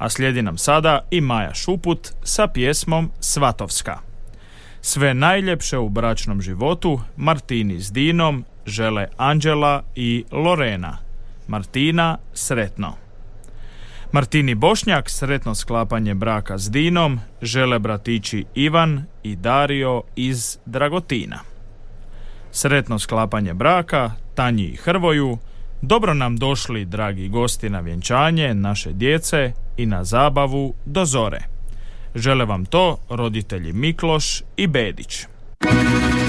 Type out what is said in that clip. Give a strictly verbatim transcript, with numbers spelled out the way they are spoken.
A slijedi nam sada i Maja Šuput sa pjesmom Svatovska. Sve najljepše u bračnom životu Martini s Dinom žele Anđela i Lorena. Martina, sretno. Martini Bošnjak sretno sklapanje braka s Dinom žele bratići Ivan i Dario iz Dragotina. Sretno sklapanje braka Tanji i Hrvoju. Dobro nam došli, dragi gosti, na vjenčanje naše djece i na zabavu do zore. Žele vam to roditelji Mikloš i Bedić.